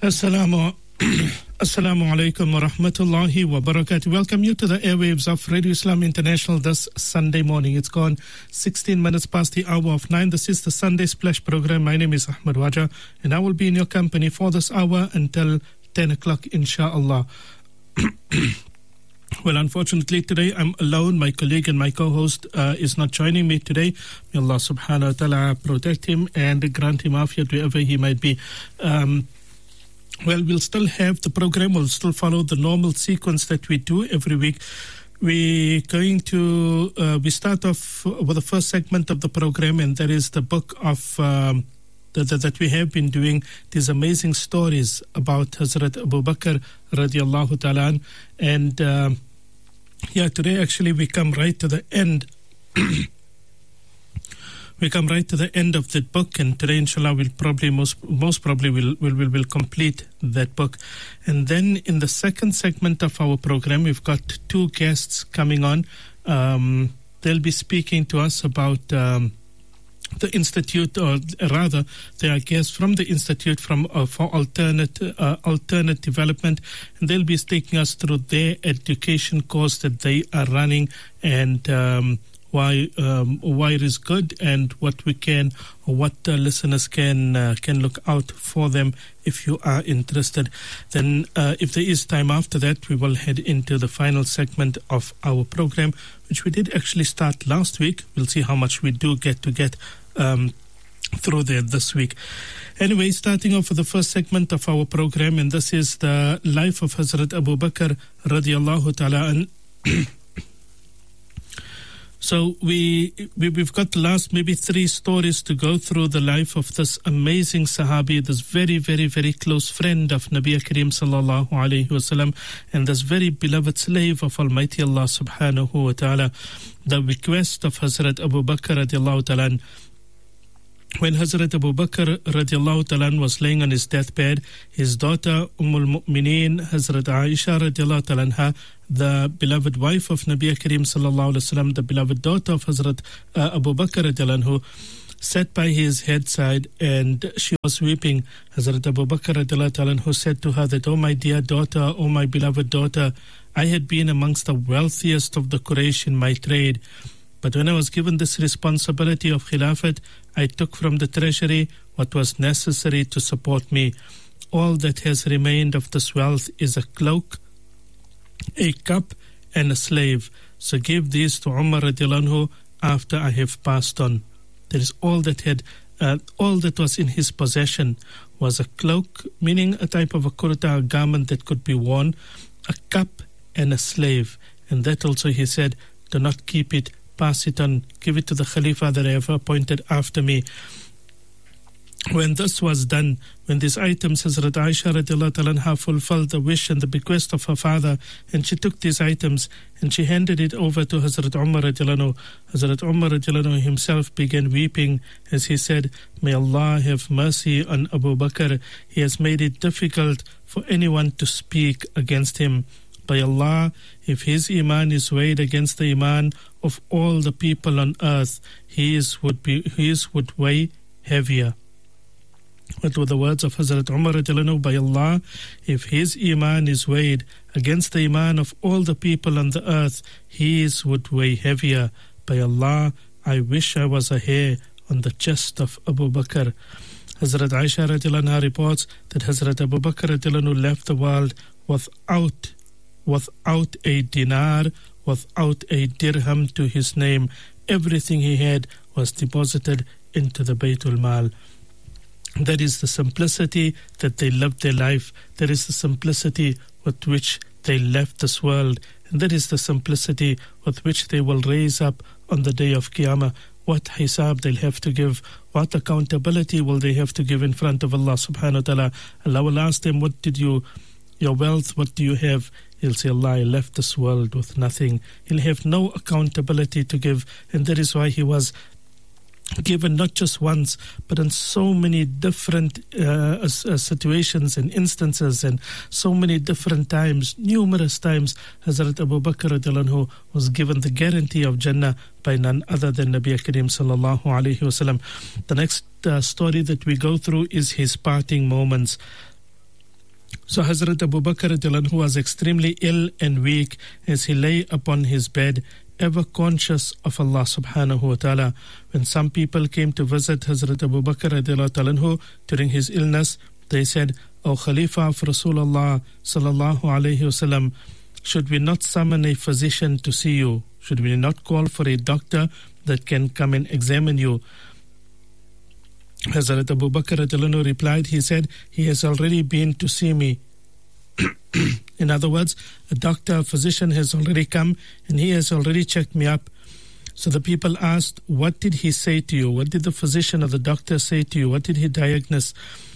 Assalamu alaikum wa rahmatullahi wa barakatuh. Welcome you to the airwaves of Radio Islam International this Sunday morning. It's gone 16 minutes past the hour of 9. This is the Sunday Splash program. My name is Ahmad Waja and I will be in your company for this hour until 10 o'clock, inshaAllah. Well, unfortunately, today I'm alone. My colleague and my co-host is not joining me today. May Allah subhanahu wa ta'ala protect him and grant him afiyat wherever he might be. Well, we'll still have the program. We'll still follow the normal sequence that we do every week. We're going to, we start off with the first segment of the program, and that is the book of, that we have been doing, these amazing stories about Hazrat Abu Bakr radiallahu ta'ala. And today actually we come right to the end. We come right to the end of that book, and today, inshallah, we'll probably most probably will complete that book. And then in the second segment of our program, we've got two guests coming on. They'll be speaking to us about the institute, or rather, they are guests from the institute for alternate development, and they'll be taking us through their education course that they are running, and why it is good, and what we can, or what listeners can look out for them if you are interested. Then if there is time after that, we will head into the final segment of our program, which we did actually start last week. We'll see how much we do get through there this week. Anyway, starting off with the first segment of our program, and this is the life of Hazrat Abu Bakr radiallahu ta'ala. So we've got the last maybe 3 stories to go through the life of this amazing Sahabi, this very, very, very close friend of Nabi Kareem sallallahu alayhi wasallam, and this very beloved slave of Almighty Allah subhanahu wa ta'ala. The request of Hazrat Abu Bakr radiallahu ta'ala. When Hazrat Abu Bakr radiallahu ta'ala was laying on his deathbed, his daughter Al-Mu'mineen, Hazrat Aisha radiallahu ta'ala, the beloved wife of Nabi Kareem sallallahu alaihi wasallam, the beloved daughter of Hazrat Abu Bakr radiallahu, sat by his bedside, and she was weeping. Hazrat Abu Bakr radiallahu ta'ala said to her that, "Oh my dear daughter, oh my beloved daughter, I had been amongst the wealthiest of the Quraysh in my trade. But when I was given this responsibility of Khilafat, I took from the treasury what was necessary to support me. All that has remained of this wealth is a cloak, a cup, and a slave. So give these to Umar radiallahu anhu after I have passed on." That is all that was in his possession was a cloak, meaning a type of a kurta, a garment that could be worn, a cup, and a slave. And that also he said, "Do not keep it, pass it on, give it to the Khalifa that I have appointed after me." When this was done, when these items, Hazrat Aisha radiallahu ta'ala fulfilled the wish and the bequest of her father, and she took these items and she handed it over to Hazrat Umar radiallahu. Hazrat Umar radiallahu himself began weeping as he said, "May Allah have mercy on Abu Bakr. He has made it difficult for anyone to speak against him. By Allah, if his iman is weighed against the iman of all the people on earth, his would weigh heavier." What were the words of Hazrat Umar radiallahu? By Allah, if his iman is weighed against the iman of all the people on the earth, his would weigh heavier. By Allah, I wish I was a hair on the chest of Abu Bakr. Hazrat Aisha radiallahu reports that Hazrat Abu Bakr radiallahu left the world without a dinar, without a dirham to his name. Everything he had was deposited into the Baytul Mal. That is the simplicity that they lived their life. That is the simplicity with which they left this world. And that is the simplicity with which they will raise up on the day of Qiyamah. What hisab they'll have to give, what accountability will they have to give in front of Allah subhanahu wa ta'ala. Allah will ask them, "What did your wealth, what do you have?" He'll say, "Allah, I left this world with nothing." He'll have no accountability to give. And that is why he was given not just once, but in so many different situations and instances, and so many different times, numerous times, Hazrat Abu Bakr radiallahu anhu was given the guarantee of Jannah by none other than Nabi Kareem sallallahu alayhi wasallam. The next story that we go through is his parting moments. So Hazrat Abu Bakr radiallahu anhu was extremely ill and weak as he lay upon his bed, ever conscious of Allah subhanahu wa ta'ala. When some people came to visit Hazrat Abu Bakr radiallahu anhu during his illness, they said, O Khalifa of Rasulullah sallallahu alayhi wasallam, should we not summon a physician to see you? Should we not call for a doctor that can come and examine you? Hazrat Abu Bakr radiallahu anhu replied, he said, he has already been to see me. In other words, a physician has already come and he has already checked me up. So the people asked, what did he say to you? What did the physician or the doctor say to you? What did he diagnose?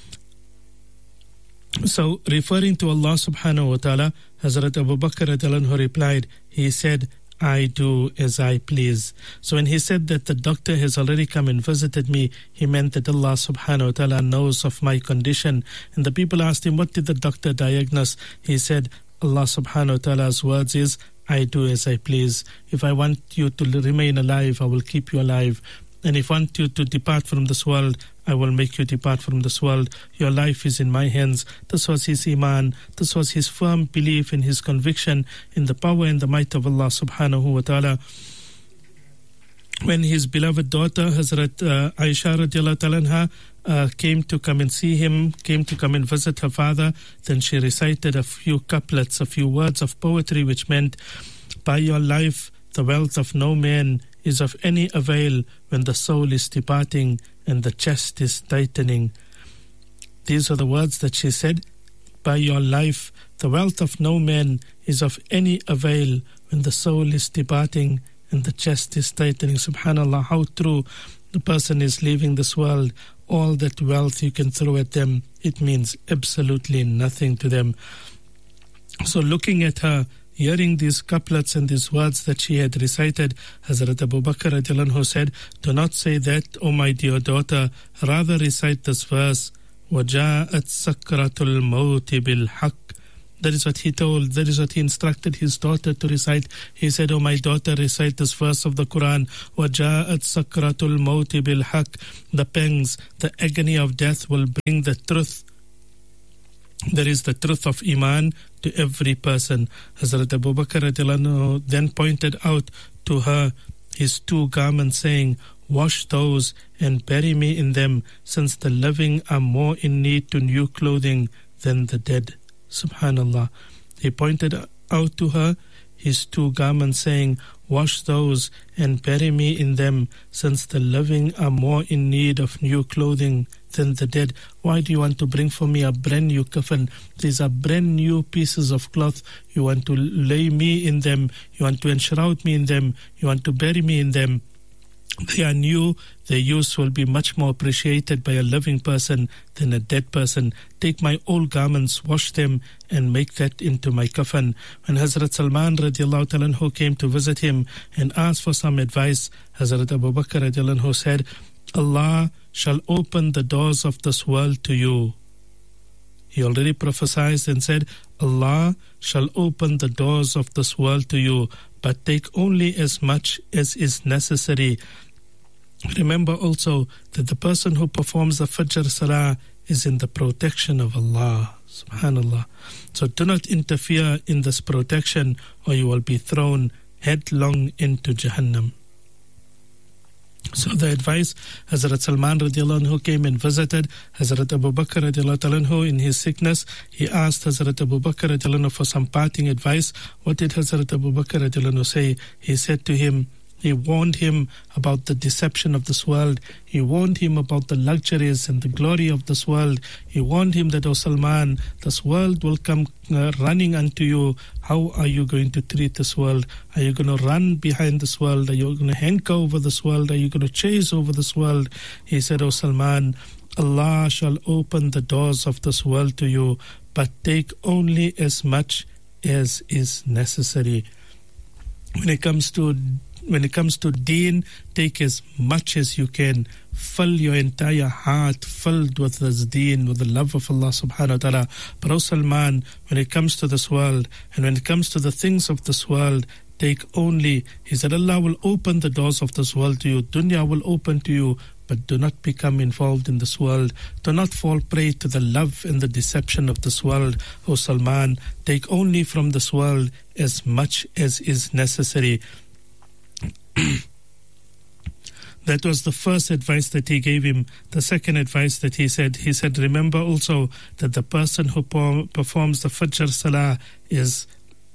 So referring to Allah subhanahu wa ta'ala, Hazrat Abu Bakr radiallahu anhu replied, he said, I do as I please. So when he said that the doctor has already come and visited me, he meant that Allah subhanahu wa ta'ala knows of my condition. And the people asked him, what did the doctor diagnose? He said, Allah subhanahu wa ta'ala's words is, I do as I please. If I want you to remain alive, I will keep you alive. And if I want you to depart from this world, I will make you depart from this world. Your life is in my hands. This was his iman. This was his firm belief and his conviction in the power and the might of Allah subhanahu wa ta'ala. When his beloved daughter, Hazrat Aisha radiallahu ta'ala anha, came to come and see him, came to come and visit her father, then she recited a few couplets, a few words of poetry, which meant, by your life, the wealth of no man is of any avail when the soul is departing and the chest is tightening. These are the words that she said. By your life, the wealth of no man is of any avail when the soul is departing and the chest is tightening. Subhanallah, how true. The person is leaving this world. All that wealth you can throw at them, it means absolutely nothing to them. So looking at her, hearing these couplets and these words that she had recited, Hazrat Abu Bakr radiallahu anhu said, do not say that, O my dear daughter, rather recite this verse, وَجَاءَتْ سَكْرَةُ الْمَوْتِ بِالْحَقِّ. That is what he told, that is what he instructed his daughter to recite. He said, O my daughter, recite this verse of the Quran, وَجَاءَتْ سَكْرَةُ الْمَوْتِ بِالْحَقِّ. The pangs, the agony of death will bring the truth. There is the truth of Iman to every person. Hazrat Abu Bakr radiallahu anhu then pointed out to her his two garments, saying, wash those and bury me in them, since the living are more in need to new clothing than the dead. Subhanallah. He pointed out to her his two garments, saying, wash those and bury me in them, since the living are more in need of new clothing than the dead. Why do you want to bring for me a brand new coffin? These are brand new pieces of cloth. You want to lay me in them. You want to enshroud me in them. You want to bury me in them. They are new. Their use will be much more appreciated by a living person than a dead person. Take my old garments, wash them, and make that into my coffin. When Hazrat Salman radiallahu ta'ala anhu came to visit him and asked for some advice, Hazrat Abu Bakr radiallahu anhu said, Allah shall open the doors of this world to you. He already prophesied and said, Allah shall open the doors of this world to you, but take only as much as is necessary. Remember also that the person who performs the Fajr Salah is in the protection of Allah. Subhanallah. So do not interfere in this protection, or you will be thrown headlong into Jahannam. So the advice, Hazrat Salman radiallahu anhu came and visited Hazrat Abu Bakr radiallahu anhu in his sickness. He asked Hazrat Abu Bakr radiallahu anhu for some parting advice. What did Hazrat Abu Bakr radiallahu anhu say? He said to him, he warned him about the deception of this world. He warned him about the luxuries and the glory of this world. He warned him that, O Salman, this world will come running unto you. How are you going to treat this world? Are you going to run behind this world? Are you going to hanker over this world? Are you going to chase over this world? He said, O Salman, Allah shall open the doors of this world to you, but take only as much as is necessary. When it comes to deen, take as much as you can. Fill your entire heart filled with this deen, with the love of Allah subhanahu wa ta'ala. But O Salman, when it comes to this world, and when it comes to the things of this world, take only, he said, Allah will open the doors of this world to you. Dunya will open to you, but do not become involved in this world. Do not fall prey to the love and the deception of this world. O Salman, take only from this world as much as is necessary. That was the first advice that he gave him. The second advice that he said, remember also that the person who performs the Fajr Salah is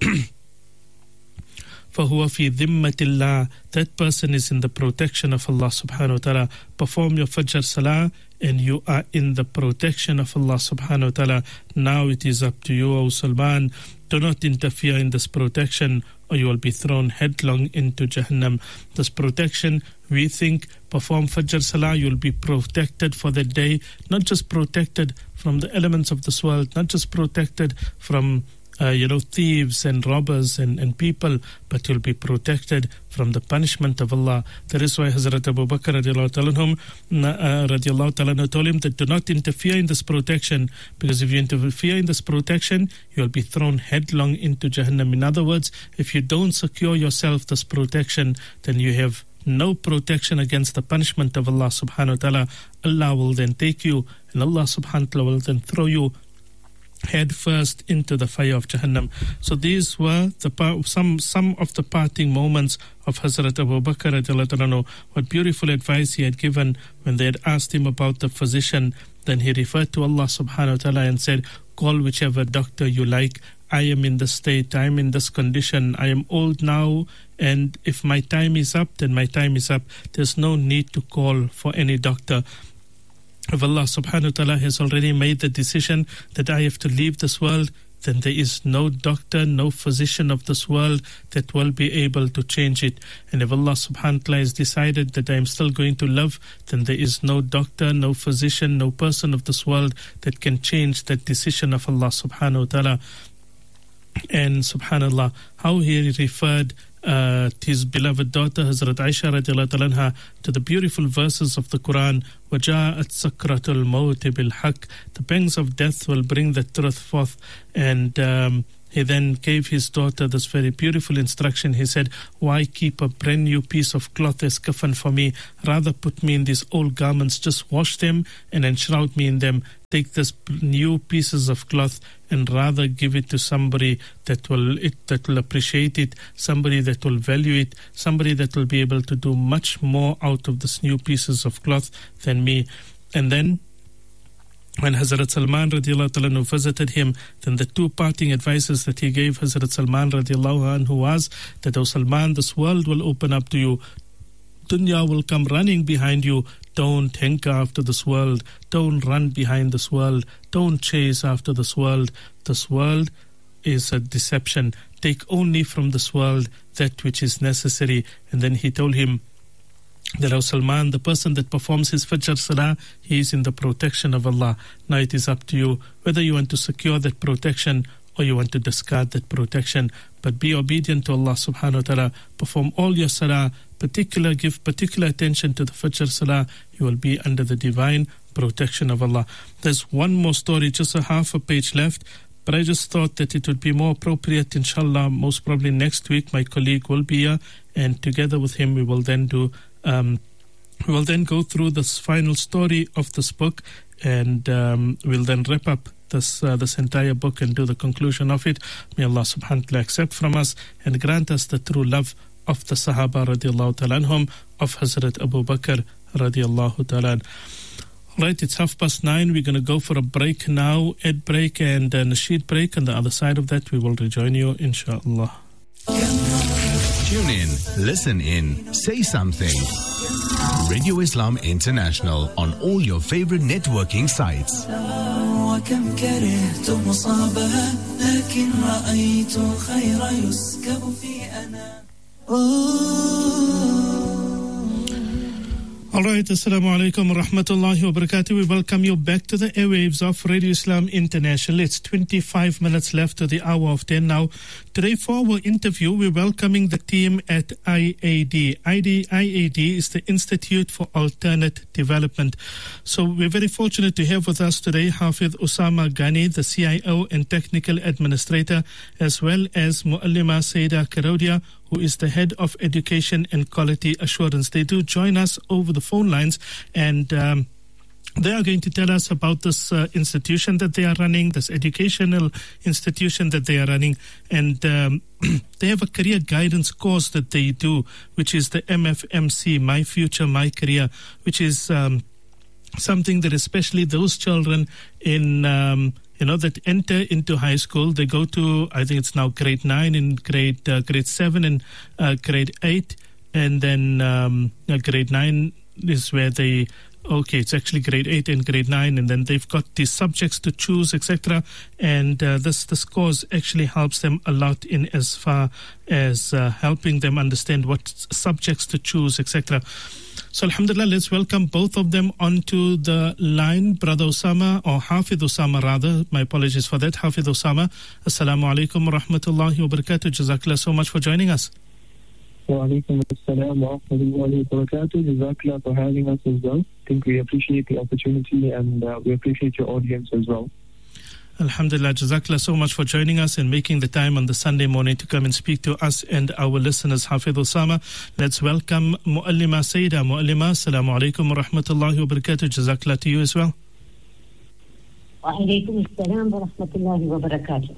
فَهُوَ فِي ذِمَّةِ اللَّهِ, that person is in the protection of Allah subhanahu wa ta'ala. Perform your Fajr Salah and you are in the protection of Allah subhanahu wa ta'ala. Now it is up to you, O Salman. Do not interfere in this protection or you will be thrown headlong into Jahannam. This protection, we think, perform Fajr Salah, you will be protected for the day. Not just protected from the elements of this world, not just protected from thieves and robbers and people, but you'll be protected from the punishment of Allah. That is why Hazrat Abu Bakr radiallahu ta'ala told him that do not interfere in this protection, because if you interfere in this protection, you'll be thrown headlong into Jahannam. In other words, if you don't secure yourself this protection, then you have no protection against the punishment of Allah subhanahu wa ta'ala. Allah will then take you, and Allah subhanahu wa ta'ala will then throw you head first into the fire of Jahannam. So these were some of the parting moments of Hazrat Abu Bakr radiallahu anhu. What beautiful advice he had given when they had asked him about the physician. Then he referred to Allah subhanahu wa ta'ala and said, call whichever doctor you like. I am in this state, I am in this condition, I am old now, and if my time is up, then my time is up. There's no need to call for any doctor. If Allah subhanahu wa ta'ala has already made the decision that I have to leave this world, then there is no doctor, no physician of this world that will be able to change it. And if Allah subhanahu wa ta'ala has decided that I am still going to live, then there is no doctor, no physician, no person of this world that can change that decision of Allah subhanahu wa ta'ala. And subhanallah, how he referred his beloved daughter Hazrat Aisha radiallahu anha to the beautiful verses of the Quran. وَجَاءَتْ سَكْرَةُ الْمَوْتِ بِالْحَقِّ, the pangs of death will bring the truth forth. And he then gave his daughter this very beautiful instruction. He said, why keep a brand new piece of cloth as kafan for me? Rather put me in these old garments, just wash them and enshroud me in them. Take this new pieces of cloth and rather give it to somebody that will appreciate it, somebody that will value it, somebody that will be able to do much more out of this new pieces of cloth than me. And then when Hazrat Salman radiallahu anhu visited him, then the two parting advices that he gave Hazrat Salman radiallahu anhu was that, O Salman, this world will open up to you. Dunya will come running behind you. Don't hanker after this world. Don't run behind this world. Don't chase after this world. This world is a deception. Take only from this world that which is necessary. And then he told him that, O Salman, the person that performs his Fajr Salah, he is in the protection of Allah. Now it is up to you whether you want to secure that protection or you want to discard that protection. But be obedient to Allah subhanahu wa ta'ala. Perform all your Salah. Give particular attention to the Fajr Salah. You will be under the divine protection of Allah. There's one more story, just a half a page left. But I just thought that it would be more appropriate, inshallah, most probably next week. My colleague will be here, and together with him we will then do we will then go through this final story of this book, and we'll then wrap up this entire book and do the conclusion of it. May Allah subhanahu wa ta'ala accept from us and grant us the true love of the Sahaba radiallahu ta'ala anhum, of Hazrat Abu Bakr radiallahu ta'ala. Right, it's 9:30. We're going to go for a break now, ad break and a nasheed break. On the other side of that, we will rejoin you, inshallah. Tune in, listen in, say something. Radio Islam International on all your favorite networking sites. All right, Assalamu alaikum wa rahmatullahi wa barakatuh. We welcome you back to the airwaves of Radio Islam International. It's 25 minutes left to the hour of 10 now. Today for our interview, we're welcoming the team at IAD. IAD is the Institute for Alternate Development. So we're very fortunate to have with us today Hafidh Usama Ghani, the CIO and Technical Administrator, as well as Muallima Saida Karodia, who is the head of education and quality assurance. They do join us over the phone lines, and they are going to tell us about this institution that they are running, this educational institution that they are running, and they have a career guidance course that they do, which is the MFMC, My Future, My Career, which is something that especially those children in that enter into high school, they go to, I think it's now grade 9 and grade 7 and grade 8, and then grade 9 is where they, it's actually grade 8 and grade 9, and then they've got these subjects to choose, etc. And this course actually helps them a lot in as far as helping them understand what subjects to choose, etc. So alhamdulillah, let's welcome both of them onto the line. Brother Osama, or Hafidh Osama rather, my apologies for that, Hafidh Osama. Assalamu alaikum wa rahmatullahi wa barakatuh. Jazakallah so much for joining us. Wa alaikum assalam wa rahmatullahi wa barakatuh. Jazakallah for having us as well. I think we appreciate the opportunity, and we appreciate your audience as well. Alhamdulillah, Jazakallah so much for joining us and making the time on the Sunday morning to come and speak to us and our listeners. Hafidh Osama, let's welcome Muallima Sayyida. Muallima, assalamu alaikum wa rahmatullahi wa barakatuh. Jazakallah to you as well. Wa alaikum assalam wa rahmatullahi wa barakatuh.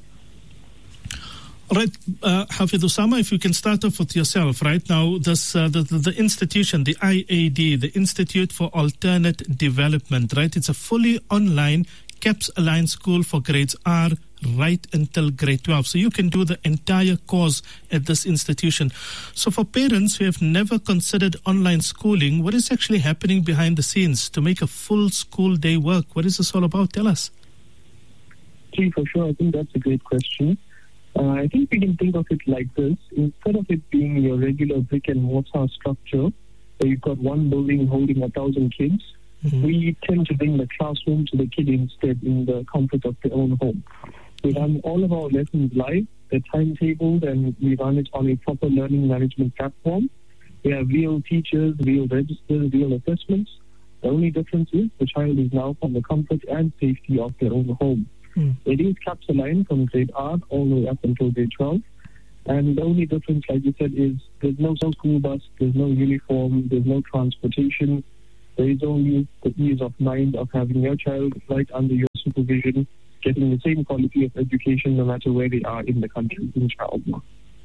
Right, Hafidh Osama, if you can start off with yourself, right now, this the institution, the IAD, the Institute for Alternate Development, right? It's a fully online CAPS-aligned school for grades R right until grade 12. So you can do the entire course at this institution. So for parents who have never considered online schooling, what is actually happening behind the scenes to make a full school day work? What is this all about? Tell us. Okay, for sure. I think that's a great question. I think we can think of it like this. Instead of it being your regular brick and mortar structure, where you've got one building holding 1,000 kids, we tend to bring the classroom to the kid instead in the comfort of their own home. We run all of our lessons live, they're timetabled, and we run it on a proper learning management platform. We have real teachers, real registers, real assessments. The only difference is the child is now from the comfort and safety of their own home. It is CAPS aligned from grade R all the way up until grade 12. And the only difference, like you said, is there's no school bus, there's no uniform, there's no transportation. There is only the ease of mind of having your child right under your supervision, getting the same quality of education no matter where they are in the country, inshallah.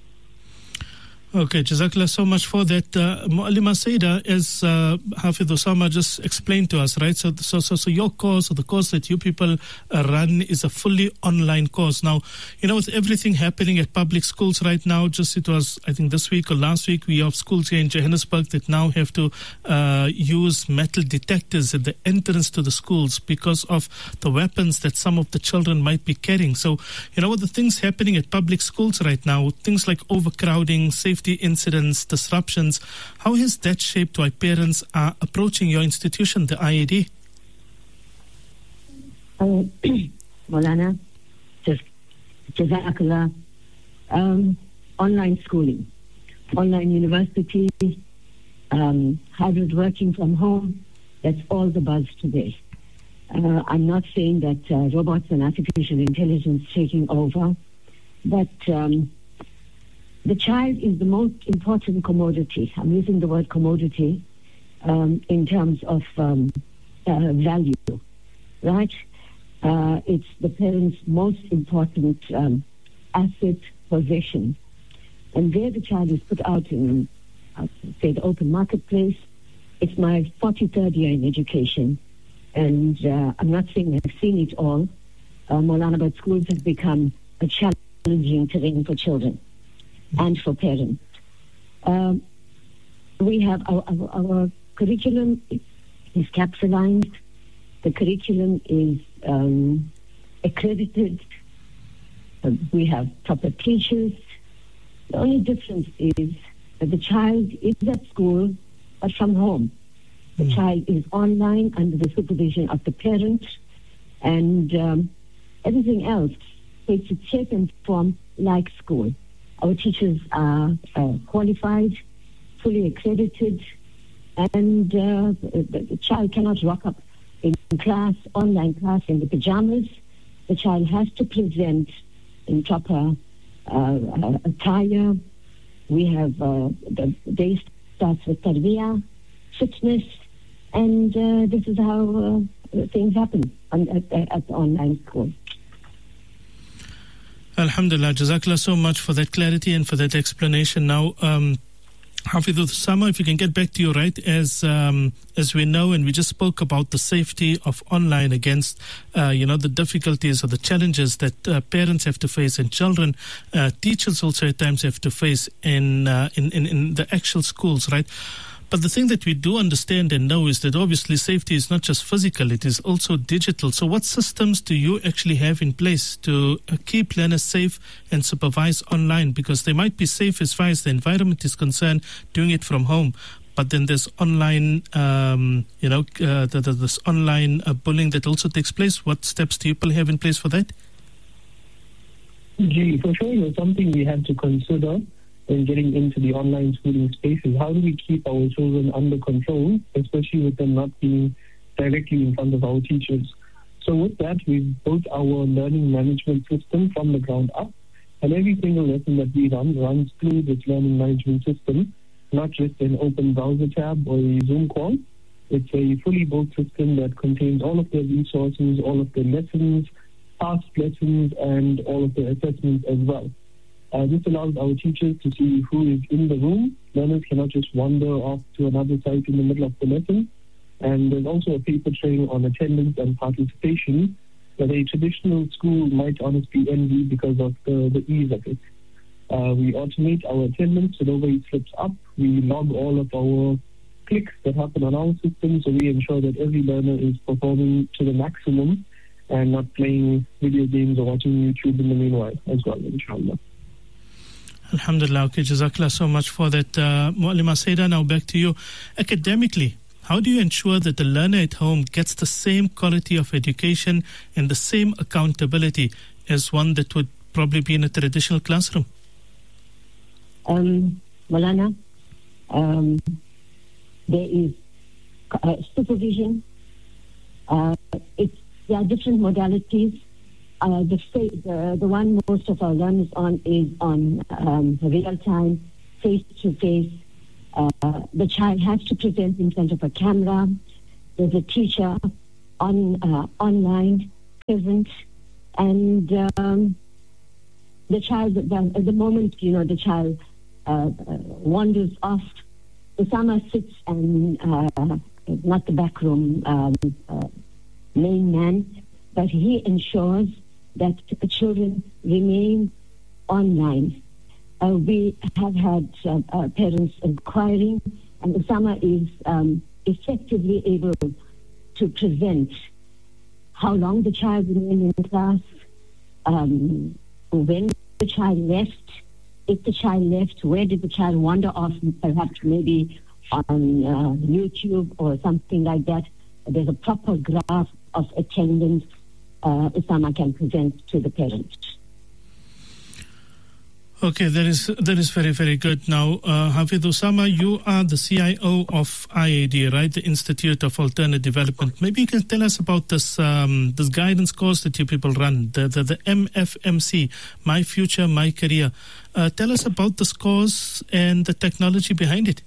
Okay, Jazakallah so much for that. Muallima Sayyida, as Hafidh Osama just explained to us, right? So your course, or the course that you people run, is a fully online course. Now, with everything happening at public schools right now, it was, I think this week or last week, we have schools here in Johannesburg that now have to use metal detectors at the entrance to the schools because of the weapons that some of the children might be carrying. So, with the things happening at public schools right now, things like overcrowding, safety incidents, disruptions, how has that shaped why parents are approaching your institution, the IAD? Maulana, Jazakallah, online schooling, online university, hybrid working from home, that's all the buzz today. I'm not saying that robots and artificial intelligence taking over, but the child is the most important commodity. I'm using the word commodity in terms of value, right? It's the parent's most important asset, possession. And there the child is put out in, say, the open marketplace. It's my 43rd year in education. And I'm not saying I've seen it all. Maulana, but schools have become a challenging terrain for children and for parents. We have our curriculum is CAPS aligned. The curriculum is accredited. We have proper teachers. The only difference is that the child is at school but from home. The child is online under the supervision of the parent, and everything else takes its shape and form like school. Our teachers are qualified, fully accredited, and the child cannot rock up in class, online class, in the pajamas. The child has to present in proper attire, We have the day starts with tarbiyah, fitness, and this is how things happen at the online school. Alhamdulillah, Jazakallah so much for that clarity and for that explanation. Now, Hafidh Usama, if you can get back to you, right, as we know, and we just spoke about the safety of online against, the difficulties or the challenges that parents have to face and children, teachers also at times have to face in the actual schools, right? But the thing that we do understand and know is that obviously safety is not just physical, it is also digital. So what systems do you actually have in place to keep learners safe and supervise online? Because they might be safe as far as the environment is concerned, doing it from home. But then there's online, this online bullying that also takes place. What steps do you people have in place for that? Gee, for sure, it's something we had to consider in getting into the online schooling spaces. How do we keep our children under control, especially with them not being directly in front of our teachers? So with that, we've built our learning management system from the ground up, and every single lesson that we run runs through this learning management system, not just an open browser tab or a Zoom call. It's a fully built system that contains all of the resources, all of the lessons, past lessons, and all of the assessments as well. This allows our teachers to see who is in the room. Learners cannot just wander off to another site in the middle of the lesson. And there's also a paper trail on attendance and participation that a traditional school might honestly envy because of the ease of it. We automate our attendance so nobody slips up. We log all of our clicks that happen on our system, so we ensure that every learner is performing to the maximum and not playing video games or watching YouTube in the meanwhile as well, inshallah. Alhamdulillah. Okay, Jazakallah so much for that. Muallima Saida, now back to you. Academically, how do you ensure that the learner at home gets the same quality of education and the same accountability as one that would probably be in a traditional classroom? Malana, there is supervision. There are different modalities. The one most of our learners on is on real time, face to face. The child has to present in front of a camera. There's a teacher online present, and the child at the moment the child wanders off. Usama sits and not the backroom main man, but he ensures that the children remain online. We have had parents inquiring, and Usama is effectively able to present how long the child remained in class, when the child left, if the child left, where did the child wander off, perhaps maybe on YouTube or something like that. There's a proper graph of attendance Usama can present to the parents. Okay, that is very, very good. Now, Hafidh Usama, you are the CIO of IAD, right? The Institute of Alternate Development. Maybe you can tell us about this this guidance course that you people run, the MFMC, My Future, My Career. Tell us about this course and the technology behind it.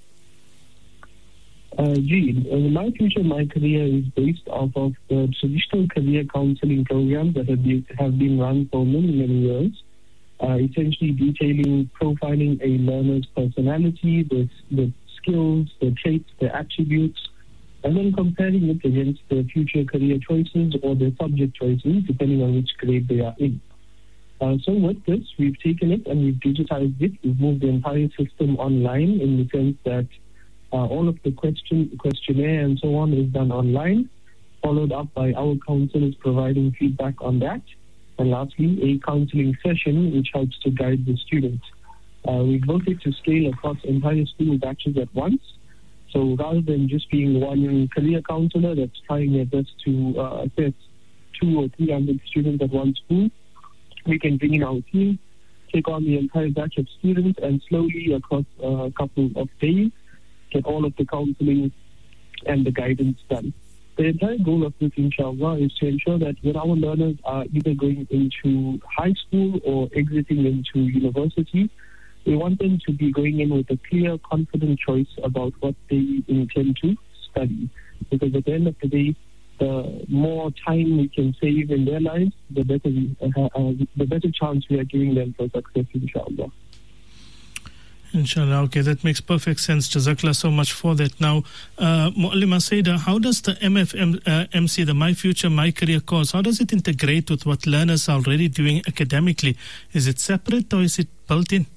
My Future, My Career is based off of the traditional career counseling programs that have been run for many, many years, essentially detailing, profiling a learner's personality, the skills, the traits, the attributes, and then comparing it against their future career choices or their subject choices, depending on which grade they are in. So with this, we've taken it and we've digitized it. We've moved the entire system online in the sense that all of the questionnaire and so on is done online, followed up by our counselors providing feedback on that. And lastly, a counseling session which helps to guide the students. We've built it to scale across entire school batches at once. So rather than just being one career counselor that's trying their best to assess 200 or 300 students at one school, we can bring in our team, take on the entire batch of students, and slowly across a couple of days, get all of the counseling and the guidance done. The entire goal of this, inshallah, is to ensure that when our learners are either going into high school or exiting into university, we want them to be going in with a clear, confident choice about what they intend to study. Because at the end of the day, the more time we can save in their lives, the better chance we are giving them for success, inshallah. Inshallah. Okay, that makes perfect sense. Jazakallah so much for that. Now, Muallima Saida, how does the MFMC, the My Future, My Career course, how does it integrate with what learners are already doing academically? Is it separate or is it built in?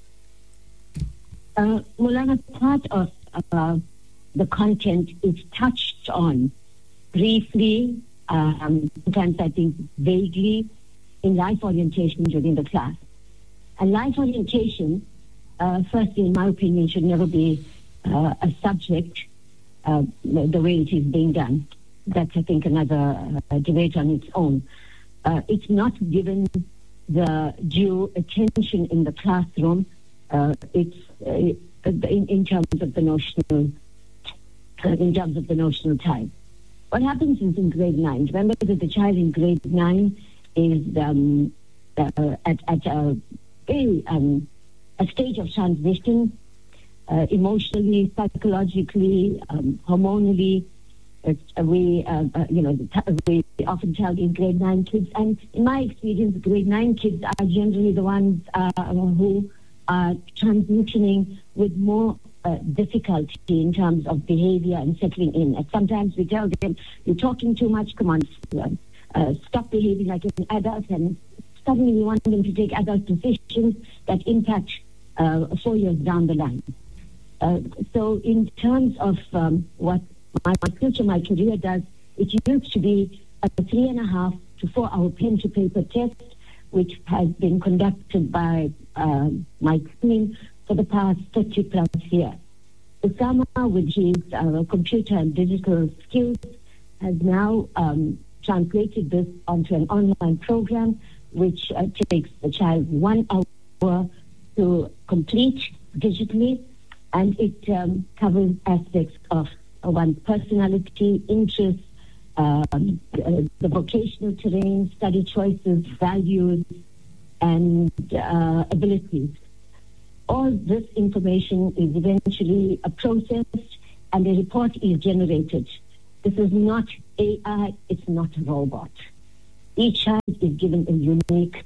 Mulana, part of the content is touched on briefly, sometimes I think vaguely, in life orientation during the class. And life orientation, firstly, in my opinion, should never be a subject the way it is being done. That's, I think, another debate on its own. It's not given the due attention in the classroom. It's in terms of the notional time. What happens is in grade 9. Remember that the child in grade 9 is at a stage of transition, emotionally, psychologically, hormonally. We often tell these grade 9 kids, and in my experience, grade 9 kids are generally the ones who are transitioning with more difficulty in terms of behavior and settling in. And sometimes we tell them, you're talking too much, come on, stop behaving like an adult, and suddenly we want them to take adult decisions that impact 4 years down the line. So in terms of what My Future, My Career does, it used to be a 3.5 to 4 hour pen to paper test, which has been conducted by my team for the past 30 plus years. Usama, with his computer and digital skills, has now translated this onto an online program, which takes the child 1 hour to complete digitally, and it covers aspects of one's personality, interests, the vocational terrain, study choices, values, and abilities. All this information is eventually processed and a report is generated. This is not AI, it's not a robot. Each child is given a unique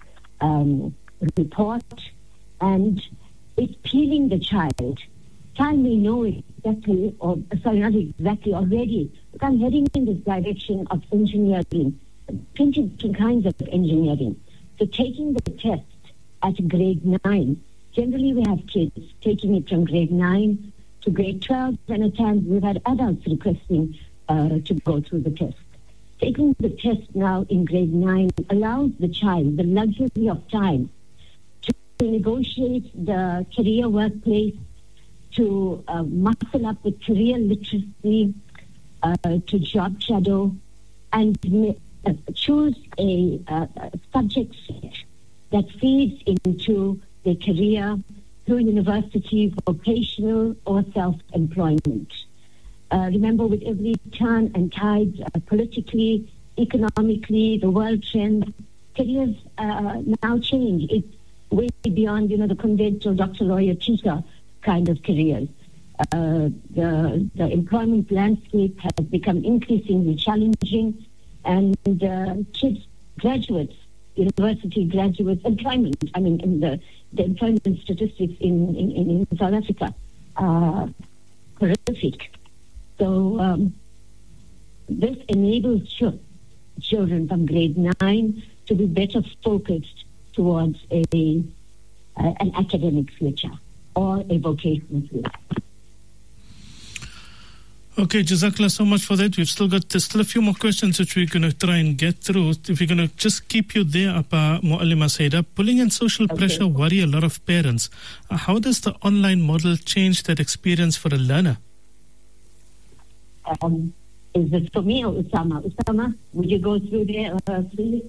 report, and it's peeling the child. Child may know exactly, not exactly already, but I'm heading in this direction of engineering, 20 different kinds of engineering. So taking the test at grade 9, generally we have kids taking it from grade 9 to grade 12, and at times we've had adults requesting to go through the test. Taking the test now in grade 9 allows the child the luxury of time to negotiate the career workplace, to muscle up with career literacy, to job shadow, and choose a subject set that feeds into their career through university, vocational, or self-employment. Remember, with every turn and tide, politically, economically, the world trend, careers now change. It's way beyond, the conventional doctor, lawyer, teacher kind of careers. The employment landscape has become increasingly challenging, and kids, graduates, university graduates, employment, in the employment statistics in South Africa are horrific. So this enables children from grade 9 to be better focused towards an academic future or a vocational future. Okay, Jazakallah so much for that. We've still got a few more questions which we're going to try and get through. If we're going to just keep you there, Muallima Saida, pulling in social pressure worry a lot of parents. How does the online model change that experience for a learner? Is it for me or Usama? Usama, would you go through there, please?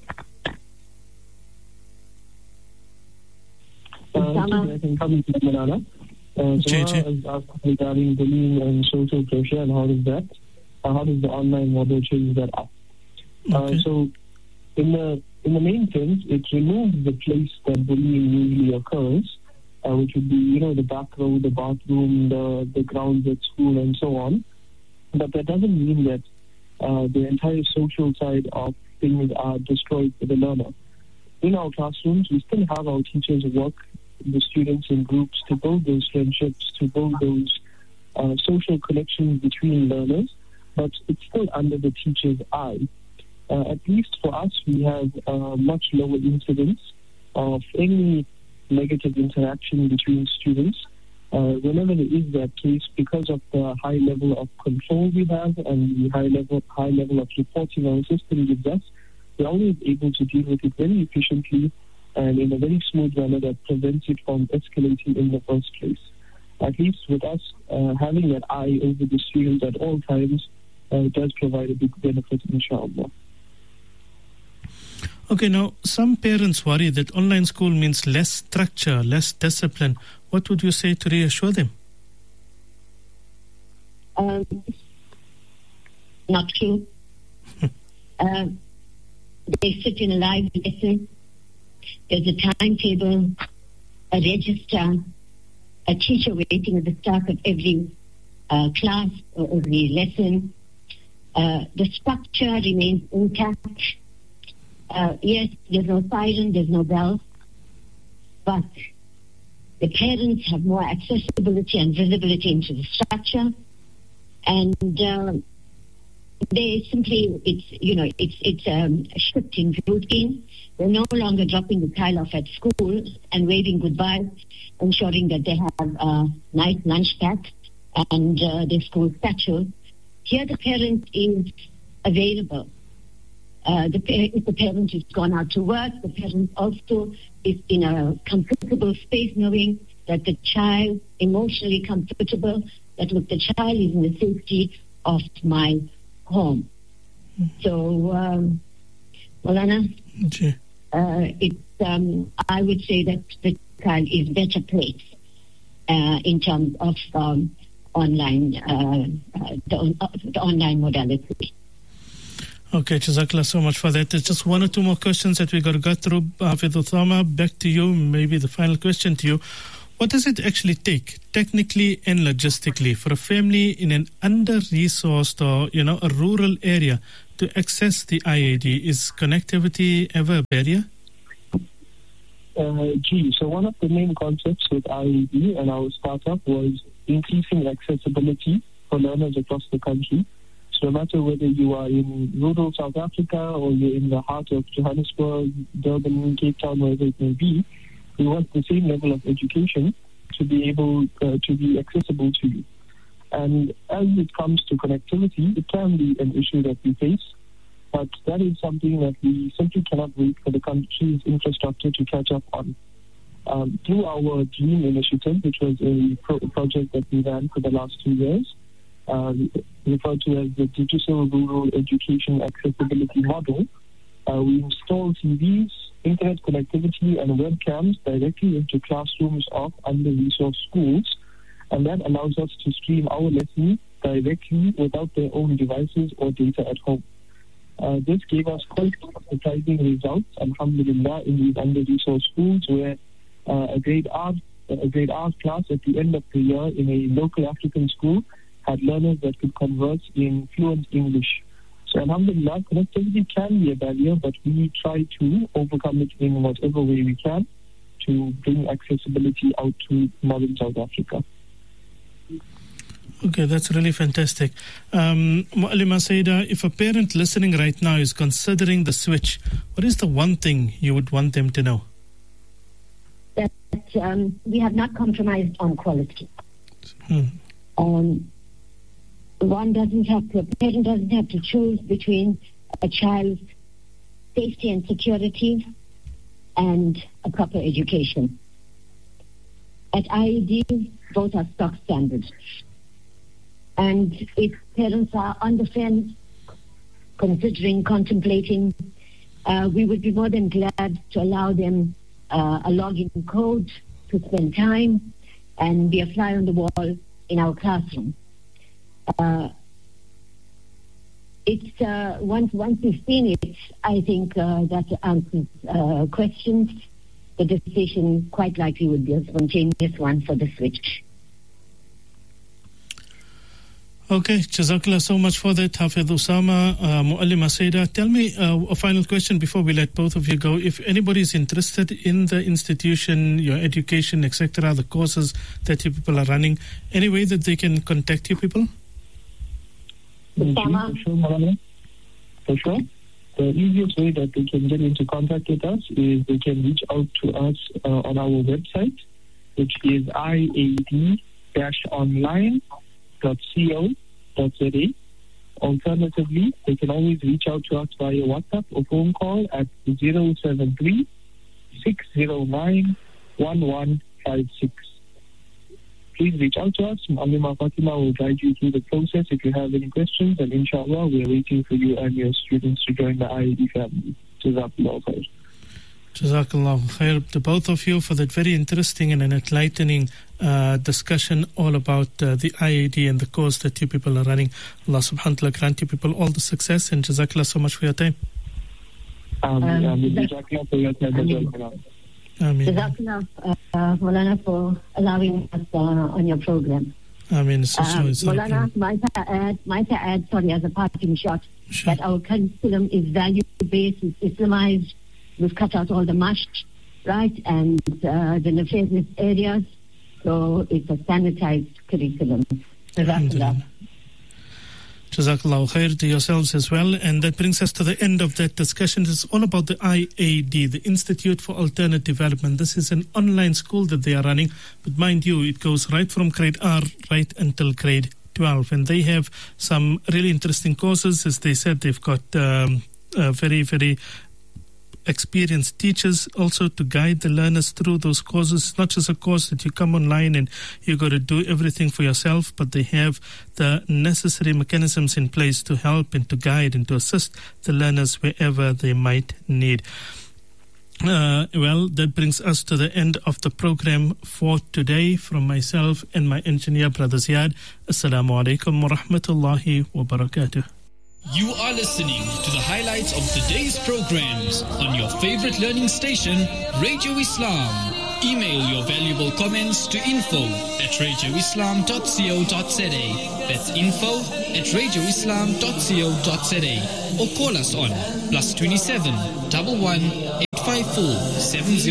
I can come into Manana. Is asked regarding bullying and social pressure, and how does the online model change that up? Okay. So, in the main sense, it removes the place that bullying usually occurs, which would be, the back row, the bathroom, the grounds at school, and so on. But that doesn't mean that the entire social side of things are destroyed for the learner. In our classrooms, we still have our teachers work the students in groups to build those friendships, to build those social connections between learners, but it's still under the teacher's eye. At least for us, we have a much lower incidence of any negative interaction between students. Whenever there is that case, because of the high level of control we have and the high level of reporting our system gives us, we're always able to deal with it very efficiently and in a very smooth manner that prevents it from escalating in the first place. At least with us, having that eye over the students at all times does provide a big benefit, inshallah. Okay, now some parents worry that online school means less structure, less discipline. What would you say to reassure them? Not true. They sit in a live lesson. There's a timetable, a register, a teacher waiting at the start of every class or every lesson. The structure remains intact. Yes, there's no siren, there's no bell, but the parents have more accessibility and visibility into the structure, and they simply, it's a shift in routine. They're no longer dropping the child off at school and waving goodbye, ensuring that they have a nice lunch pack and their school satchel. Here the parent is available. If the parent has gone out to work, the parent also is in a comfortable space, knowing that the child emotionally comfortable, that look, the child is in the safety of my home. So, Maulana, I would say that the child is better placed in terms of online, the online modality. Okay, Jazakallah so much for that. There's just one or two more questions that we got to go through. Hafidh Uthama, back to you, maybe the final question to you. What does it actually take, technically and logistically, for a family in an under-resourced or, a rural area to access the IED? Is connectivity ever a barrier? So one of the main concepts with IED and our startup was increasing accessibility for learners across the country. So no matter whether you are in rural South Africa or you're in the heart of Johannesburg, Durban, Cape Town, wherever it may be, we want the same level of education to be able to be accessible to you. And as it comes to connectivity, it can be an issue that we face, but that is something that we simply cannot wait for the country's infrastructure to catch up on. Through our DREAM initiative, which was a project that we ran for the last 2 years, referred to as the Digital Rural Education Accessibility Model, we install TVs, internet connectivity, and webcams directly into classrooms of under-resourced schools, and that allows us to stream our lessons directly without their own devices or data at home. This gave us quite surprising results, alhamdulillah, in these under-resourced schools, where a grade art class at the end of the year in a local African school had learners that could converse in fluent English. So alhamdulillah, connectivity can be a barrier, but we try to overcome it in whatever way we can to bring accessibility out to modern South Africa. Okay, that's really fantastic. Mu'allima Saida, if a parent listening right now is considering the switch, what is the one thing you would want them to know? That we have not compromised on quality. A parent doesn't have to choose between a child's safety and security and a proper education. At IED, both are stock standards. And if parents are on the fence, contemplating, we would be more than glad to allow them a login code to spend time and be a fly on the wall in our classroom. Once you've seen it, I think that answers questions. the decision quite likely would be a spontaneous one for the switch. Okay, Jazakallah so much for that, Hafidh Usama, Muallima Saida. Tell me a final question before we let both of you go. If anybody is interested in the institution, your education, etc., the courses that you people are running, any way that they can contact you people? For sure. The easiest way that they can get into contact with us is they can reach out to us on our website, which is iad-online.co.za. Alternatively, they can always reach out to us via WhatsApp or phone call at 073 609 1156. Please reach out to us. Muallima Fatima will guide you through the process if you have any questions, and inshallah, we are waiting for you and your students to join the IAD family. Jazakallah khair. Jazakallah khair to both of you for that very interesting and enlightening discussion all about the IAD and the course that you people are running. Allah subhanahu wa ta'ala grant you people all the success, and Jazakallah so much for your time. Jazakallah for your time. Jazakallah, Maulana, for allowing us on your program. Maulana, might I add, as a parting shot, that our curriculum is value-based, it's Islamized. We've cut out all the mush, right, and the nefarious areas, so it's a sanitized curriculum. Jazakallah. Jazakallah khair to yourselves as well. And that brings us to the end of that discussion. It's all about the IAD, the Institute for Alternate Development. This is an online school that they are running. But mind you, it goes right from grade R right until grade 12. And they have some really interesting courses. As they said, they've got very, very experienced teachers also to guide the learners through those courses. It's not just a course that you come online and you got to do everything for yourself, but they have the necessary mechanisms in place to help and to guide and to assist the learners wherever they might need. Well, that brings us to the end of the program for today. From myself and my engineer, Brother Ziad, Assalamu alaikum wa rahmatullahi wa barakatuh. You are listening to the highlights of today's programs on your favorite learning station, Radio Islam. Email your valuable comments to info@radioislam.co.za. That's info@radioislam.co.za. Or call us on +27 11 854 70.